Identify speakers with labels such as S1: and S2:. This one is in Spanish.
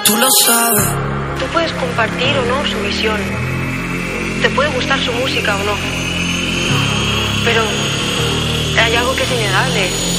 S1: Tú lo sabes.
S2: Tú puedes compartir o no su visión. Te puede gustar su música o no. Pero hay algo que es innegable.